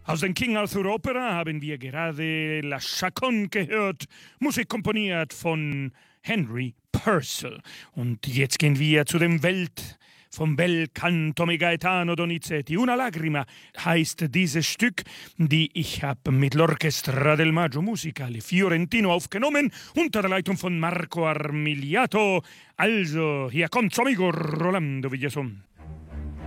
Aus der King Arthur Opera haben wir gerade La Chaconne gehört, Musik komponiert von Henry Purcell. Und jetzt gehen wir zu dem vom Bel Canto di Gaetano Donizetti. Una Lagrima heißt dieses Stück, die ich habe mit l'Orchestra del Maggio Musicale Fiorentino aufgenommen, unter der Leitung von Marco Armiliato. Also, hier kommt's, amigo Rolando Villason.